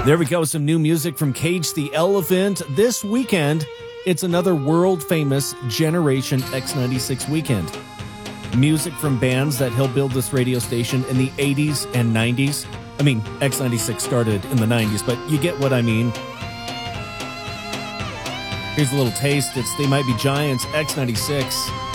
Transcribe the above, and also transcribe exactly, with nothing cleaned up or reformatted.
There we go, some new music from Cage the Elephant. This weekend, it's another world-famous Generation X ninety-six weekend. Music from bands that helped build this radio station in the eighties and nineties. I mean, X ninety-six started in the nineties, but you get what I mean. Here's a little taste. It's They Might Be Giants, X ninety-six.